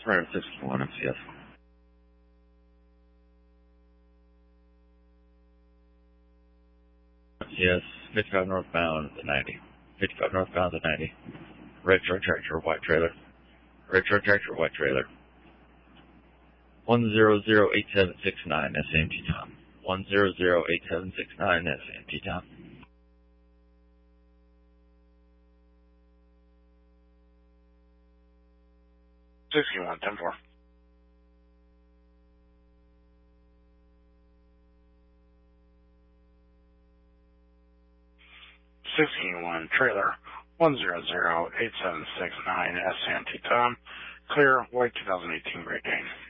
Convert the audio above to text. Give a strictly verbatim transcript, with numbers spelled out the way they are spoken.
Right, sixty-one M C S. Yes, fifty-five northbound at ninety. fifty-five northbound at ninety. Red truck tractor, white trailer. Red truck tractor, white trailer. one zero zero eight seven six nine S A M T Tom. one zero zero eight seven six nine S A M T Tom. sixty-one, ten four. sixty-one, trailer, one zero zero eight seven six nine S A M T Tom. Clear, white two thousand eighteen Great Dane.